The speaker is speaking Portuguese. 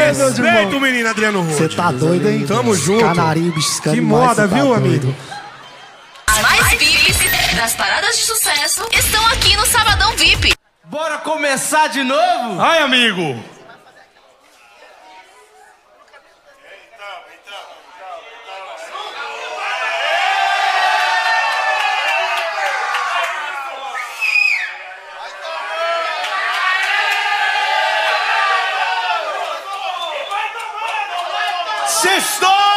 Respeita o menino Adriano Rude. Você tá doido, hein? Tamo junto. Canarinho, biscando Que demais, moda, cê tá viu, doido. amigo? As mais VIPs das paradas de sucesso estão aqui no Sabadão VIP. Bora começar de novo? Ai, amigo. Sextou!